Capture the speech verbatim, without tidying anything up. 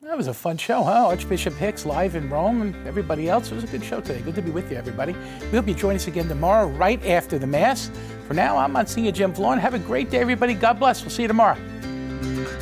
That was a fun show, huh? Archbishop Hicks live in Rome and everybody else. It was a good show today. Good to be with you, everybody. We hope you join us again tomorrow, right after the Mass. For now, I'm Monsignor Jim Vaughn. Have a great day, everybody. God bless. We'll see you tomorrow.